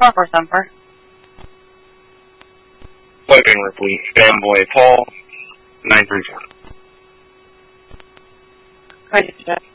Bumper Thumper. Logan Ripley, Fanboy Paul, 934. Right,